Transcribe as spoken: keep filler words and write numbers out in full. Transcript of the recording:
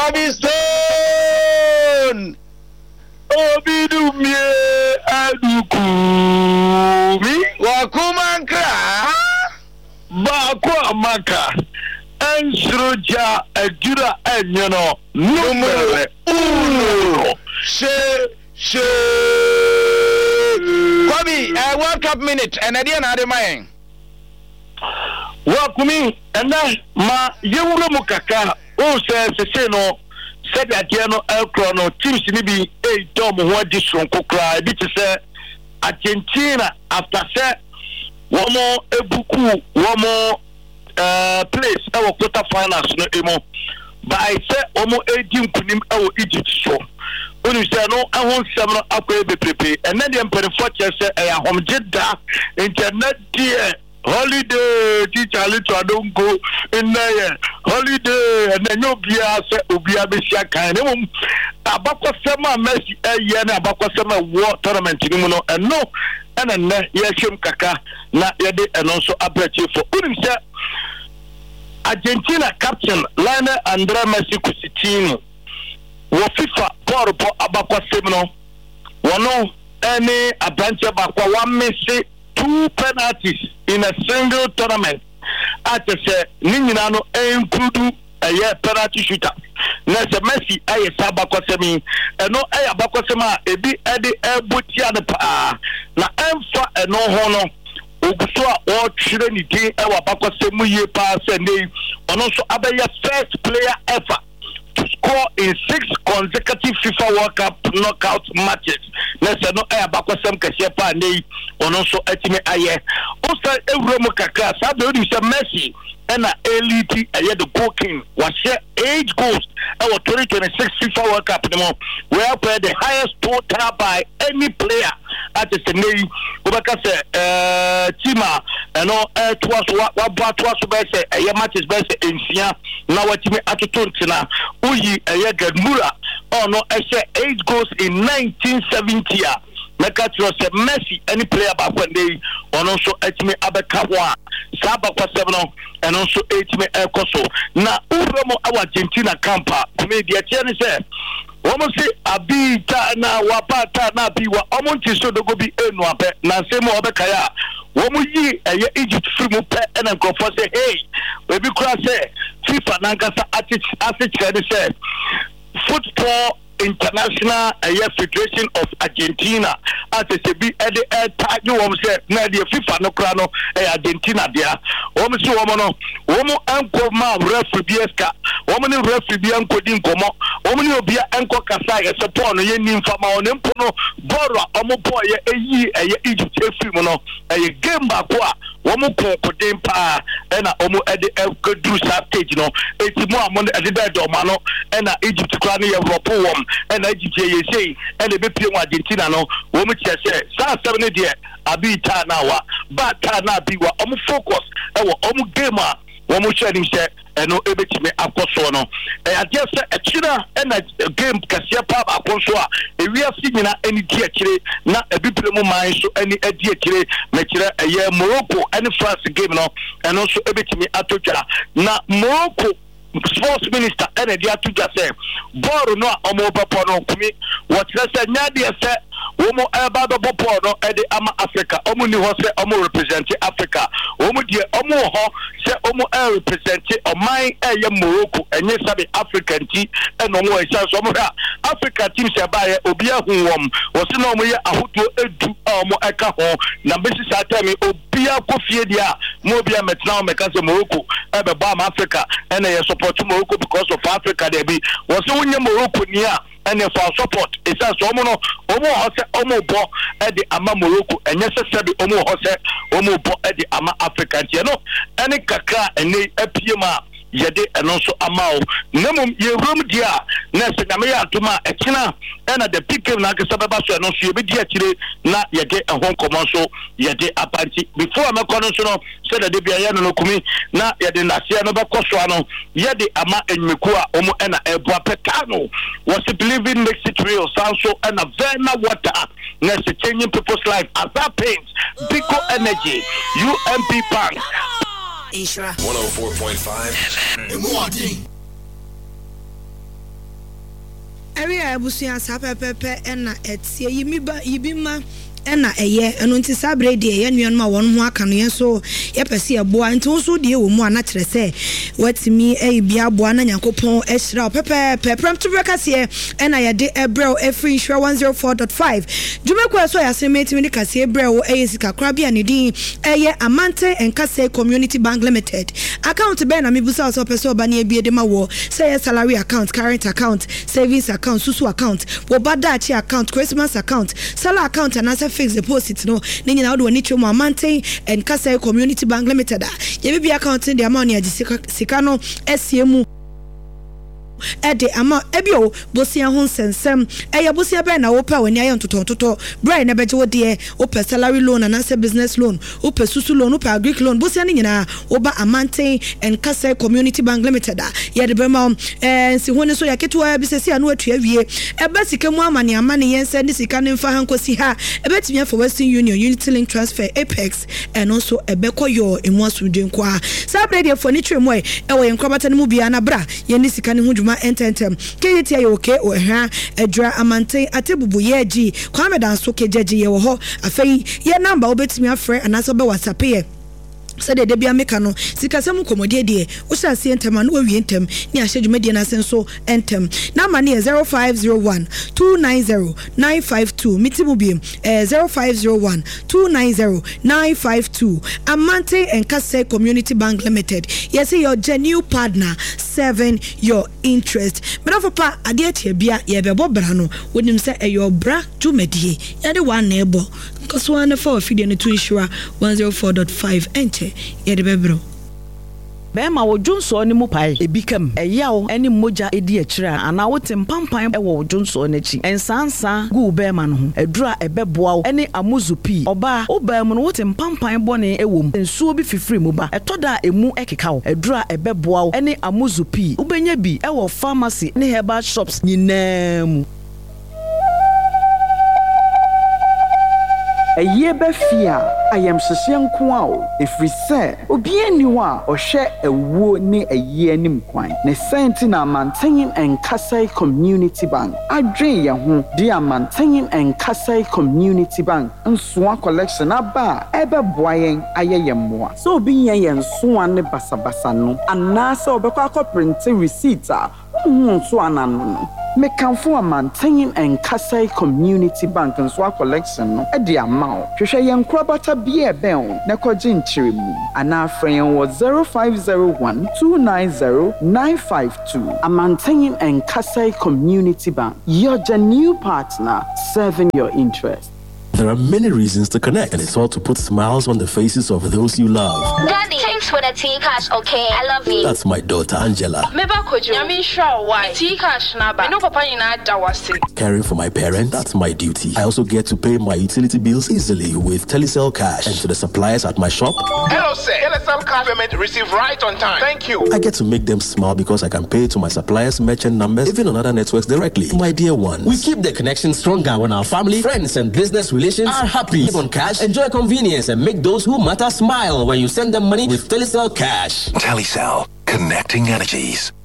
Bobby Stone. Obi do me aduku mi wakumankra baako amaka ensroja adura enyono numero uno she she Kobi a World Cup minute and idea na de man wakumi ena ma yewuro mukaka o se se no said that no elcro no teams ni bi e dom ho adi sonko kra bi te se Argentina after say womo ebuku womo uh place e wo quarter finals no emo by say womo edi nkunim e wo Egypt so oni say no ehon sem no akwa bepepe ene de mperefo che se e ahomje da internet die holiday teacher little don't go in there holiday and then you be as obia be sia kan em abakwa sema Messi e ye na abakwa sema war tournament ni mu no eno ena ne ye hwem kaka na ye de eno so abrache for unim say Argentina captain Lionel Andrés Messi Coutinho wo FIFA board po abakwa sema no wono any abranche bakwa one miss two penalties in a single tournament. At the say, Ninano include a year penalty shooter. Nessa Messi, I sabako semi, and no air bakosema, a bit eddy air booty at the pa. Na emfa and no honor. Oguswa or Trinity, our bakosemu ye pass and they, and also Abaya first player ever to score in six consecutive FIFA World Cup knockout matches. Nessa no air bakosem kashepa and they. Onoso etime aye osa ewromo kakra sabe odi se Messi na elite aye the goal king was share eight goals our twenty twenty-six FIFA World Cup no where play the highest total by any player at the Senei obaka se eh tima no eh twas wa wa twas be se aye matches be se ensia na watime atoto ntina uyi aye Gadmura oh no I share eight goals in nineteen seventy. Meka tro se Messi any player ba kwende ono so etime abeka ho a saba kwa seven no eno so etime ekoso na uromo awa Argentina campa kumi dia tie ne se womo se abita na wapata na biwa omo ntiso dogo bi enu ape na semo obeka ya womo yi eye Egypt free mu pe ena nkofo se hey we bi kura se FIFA na nkasa ati ati kire se football International uh, Federation of Argentina as a be at the air tag you won't say na the FIFA no crano Argentina dia woman so woman no woman anko ma referee bieska woman referee bi anko din komo woman obi anko kasa ye support no ye nimfa ma on mpo no boro omo boy ye eyi eye Egypt efiri no eye game ba ko a woman ko den pa na omo e de go stage no eti mo amon e de do ma no na Egypt crano ye Europe wom and Egypt ye say and the be Argentina no wo mu tie say sa seven dey abi ta na wa ba ta na bi wa omu focus e wo omu game a wo mu share nim say eno ebetime akoso no e ade say e kira na game kase pa akoso a e wi afi nyina eni di akire na ebipre mu man so eni adi akire na kire eye Morocco and France game no eno so ebetime atotwa na Morocco sports minister and the atu just say ball no omo popo no kumi what say nya de say omo eba do popo no e de ama Africa omo ni ho say omo represent Africa omo de omo ho say omo e represent oman e ye Morocco enye sabe African ti e no mo e say so omo ha Africa team say ba ye obi ahun wom wo se no omo ye ahoto edu omo e ka ho na besi sa time obi akofie dia mo obi ametna o me ka say Morocco e be ba ma Africa e na ye support to Morocco because of Africa there be was unye Morocco nia and for support it says omo no omo ho se omo bo e de ama Morocco enye se se be omo ho se omo bo e de ama Africa tie no ene kaka ene apiema yede eno so amao nemum ye rom dia na se nyame ya atuma ekina ena the pick na ke sababa so eno so ye be dia kire na yede ehon komo so yede apanti before me kono so no se de bia ye no kumi na yede nase no be koso no yede ama enmeku a omo ena eboa petano was believing makes it real sanso ena vena water na se changing people's life as that paint Biko Energy U M P Bank one oh four point five area abusua sa pepepe ena etie yimiba yibima ena eye eno nti sabre de ye nuan ma won ho aka no yen so ye pese eboa nti wo so de wo mu ana kire se watimi e bia boa na Nyankopon e hira pepe pepram to breakers here ena ye de ebrel every insure one oh four point five jumekwa so ya semeti mi kase ebrel e sika kra bia ne din eye Amante Nkase Community Bank Limited account be na mebusa so pese oba na ebie de ma wo say your salary account, current account, savings account, susu account, wo badachi account, Christmas account, sala account and answer fixed deposit no ni nyina wo ni twa mu Amante Nkase Community Bank Limited a ye bi account in the amount ya sika no esiemu ede ama ebio bosia ho sensem eya bosia be na wo pa wani aye ntotontoto brain na beje wo de wo pe salary loan and answer business loan wo pe susu loan wo pe agric loan bosia ni nyina wo ba Amante Nkase Community Bank Limited a ye de be ma eh si hone so ya ketua bi sesi anu atua wie e ba sika mu amane amane yense ni sika ne mfa hankosi ha e betimi for Western Union Unity Link Transfer Apex and also e be koyo emu asudin kwa sabre de for ni twemu e e wo yenkrobata ne mu bia na bra ye ni sika ne hu dwuma ententem keyeti ayo ke o ha edra Amante atebubu ye ji kwame dan so kejeje ye wo ho afei ye number obetimi afre anaso be WhatsApp ye sede de bia meka no sikasem komodie de wo hyase entem na wo wie entem ni ahye dwumade na senso entem na ma ne zero five zero one two nine zero nine five two mitimu biem eh zero five zero one two nine zero nine five two Amante Nkase Community Bank Limited yes your genuine partner serving your interest but pa ade atie bia ye bebo bra no wonim se e your bra dwumade ye de one na ebo because one for feed no to insure one oh four point five ente ye de bebro Bema wo Junso ni mu pai ebikam eyawo eni moja edi akira ana wo tempampan e wo Junso n'achi ensansa gu bema no ho edura ebeboa eni amuzupi oba wo bema no wo tempampan bone ewom ensuo bi fifiri mu ba etoda emu ekeka wo edura ebeboa eni amuzupi ubenya bi e wo pharmacy ne herbal shops nyinam Eye be fia ayam hyehye nko a o efri se obi aniwo a ohwe ewuo ne eye anim kwan ne senti na Amante Nkase Community Bank adwen ye ho di Amante Nkase Community Bank nsoa collection aba ebe boayen ayeye mmoa so obi yen yen nsoa ne basabasa no anase obekwa akọprint receipt a hu so ananu me kanfo Amante Nkase Community Bank nsoa collection no e di ama o hwehwe yen krobata bia ben na kwaje nchiremu ana afren wo zero five zero one two nine zero nine five two Amante Nkase Community Bank, your genuine partner serving your interest. There are many reasons to connect, and it's all to put smiles on the faces of those you love. Daddy, thanks for the tea cash, okay? I love you. That's my daughter, Angela. Caring for my parents, that's my duty. I also get to pay my utility bills easily with Telecel Cash. And to the suppliers at my shop. Hello, sir. Telecel Cash payment received right on time. Thank you. I get to make them smile because I can pay to my suppliers' merchant numbers, even on other networks directly. My dear ones. We keep the connection stronger when our family, friends, and business relations are happy. Live on cash, enjoy convenience, and make those who matter smile when you send them money with Telecel Cash. Telecel, connecting energies.